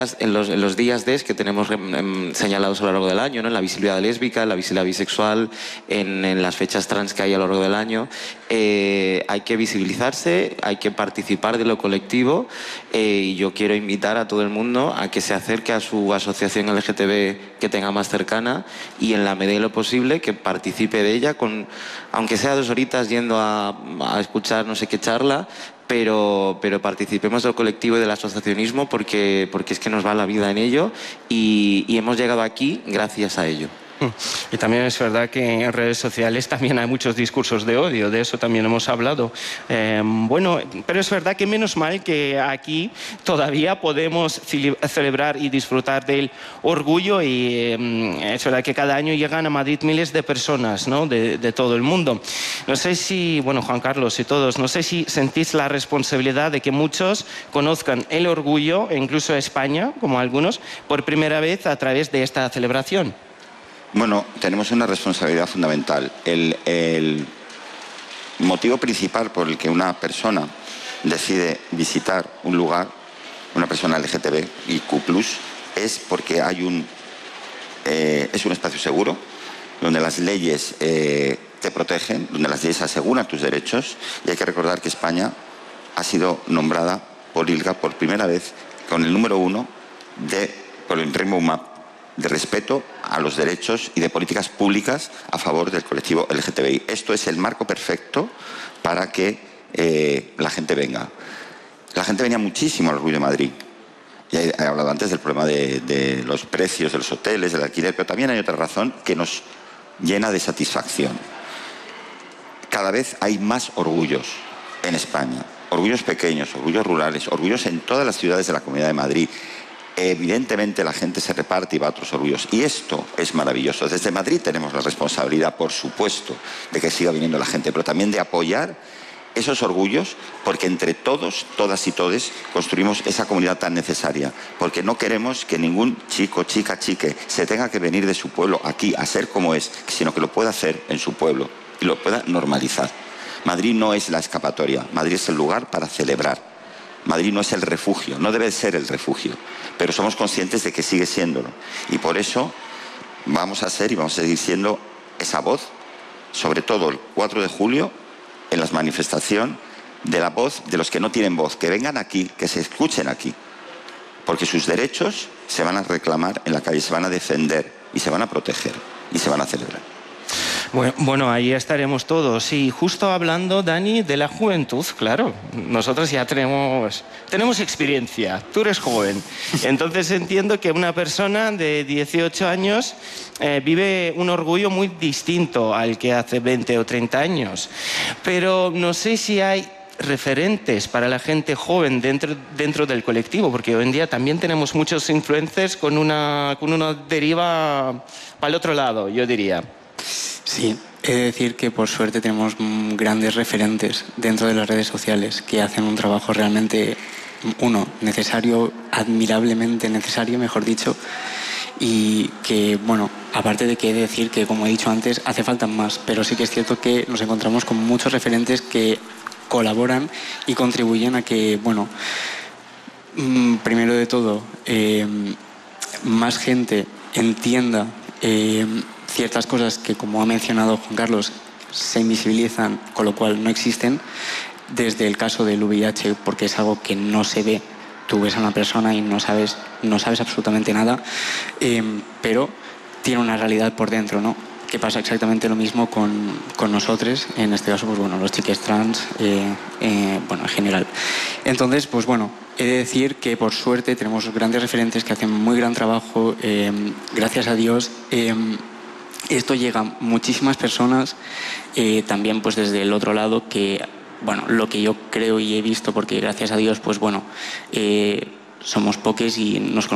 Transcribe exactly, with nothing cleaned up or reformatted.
En los, en los días D que tenemos eh, señalados a lo largo del año, ¿no? En la visibilidad lésbica, en la visibilidad bisexual, en, en las fechas trans que hay a lo largo del año, eh, hay que visibilizarse, hay que participar de lo colectivo eh, y yo quiero invitar a todo el mundo a que se acerque a su asociación L G T B que tenga más cercana y en la medida de lo posible que participe de ella, con, aunque sea dos horitas yendo a, a escuchar no sé qué charla, Pero, pero participemos del colectivo y del asociacionismo porque, porque es que nos va la vida en ello y, y hemos llegado aquí gracias a ello. Y también es verdad que en redes sociales también hay muchos discursos de odio, de eso también hemos hablado. Eh, bueno, pero es verdad que menos mal que aquí todavía podemos celebrar y disfrutar del orgullo y eh, es verdad que cada año llegan a Madrid miles de personas, ¿no? de, de todo el mundo. No sé si, bueno, Juan Carlos y todos, no sé si sentís la responsabilidad de que muchos conozcan el orgullo, e incluso España, como algunos, por primera vez a través de esta celebración. Bueno, tenemos una responsabilidad fundamental. El, el motivo principal por el que una persona decide visitar un lugar, una persona L G T B I Q plus, es porque hay un, eh, es un espacio seguro, donde las leyes eh, te protegen, donde las leyes aseguran tus derechos, y hay que recordar que España ha sido nombrada por I L G A por primera vez con el número uno de, por el Rainbow Map, de respeto a los derechos y de políticas públicas a favor del colectivo L G T B I. Esto es el marco perfecto para que eh, la gente venga. La gente venía muchísimo al Orgullo de Madrid. Ya he hablado antes del problema de, de los precios de los hoteles, del alquiler, pero también hay otra razón que nos llena de satisfacción. Cada vez hay más orgullos en España. Orgullos pequeños, orgullos rurales, orgullos en todas las ciudades de la Comunidad de Madrid. Evidentemente la gente se reparte y va a otros orgullos. Y esto es maravilloso. Desde Madrid tenemos la responsabilidad, por supuesto, de que siga viniendo la gente, pero también de apoyar esos orgullos, porque entre todos, todas y todes, construimos esa comunidad tan necesaria. Porque no queremos que ningún chico, chica, chique se tenga que venir de su pueblo aquí a ser como es, sino que lo pueda hacer en su pueblo y lo pueda normalizar. Madrid no es la escapatoria, Madrid es el lugar para celebrar. Madrid no es el refugio, no debe ser el refugio, pero somos conscientes de que sigue siéndolo. Y por eso vamos a ser y vamos a seguir siendo esa voz, sobre todo el cuatro de julio, en la manifestación de la voz de los que no tienen voz, que vengan aquí, que se escuchen aquí, porque sus derechos se van a reclamar en la calle, se van a defender y se van a proteger y se van a celebrar. Bueno, bueno, ahí estaremos todos. Y justo hablando, Dani, de la juventud, claro, nosotros ya tenemos, tenemos experiencia, tú eres joven. Entonces entiendo que una persona de dieciocho años eh, vive un orgullo muy distinto al que hace veinte o treinta años. Pero no sé si hay referentes para la gente joven dentro, dentro del colectivo, porque hoy en día también tenemos muchos influencers con una, con una deriva para el otro lado, yo diría. Sí, he de decir que por suerte tenemos grandes referentes dentro de las redes sociales que hacen un trabajo realmente, uno, necesario, admirablemente necesario, mejor dicho, y que, bueno, aparte de que he de decir que, como he dicho antes, hace falta más, pero sí que es cierto que nos encontramos con muchos referentes que colaboran y contribuyen a que, bueno, primero de todo, eh, más gente entienda eh, ciertas cosas que, como ha mencionado Juan Carlos, se invisibilizan, con lo cual no existen, desde el caso del V I H, porque es algo que no se ve. Tú ves a una persona y no sabes, no sabes absolutamente nada, eh, pero tiene una realidad por dentro, ¿no? Que pasa exactamente lo mismo con, con nosotros, en este caso, pues bueno, los chiques trans, eh, eh, bueno, en general. Entonces, pues bueno, he de decir que por suerte tenemos grandes referentes que hacen muy gran trabajo, eh, gracias a Dios. Eh, Esto llega a muchísimas personas, eh, también pues desde el otro lado, que, bueno, lo que yo creo y he visto, porque gracias a Dios, pues bueno, eh, somos pocos y nos conocemos.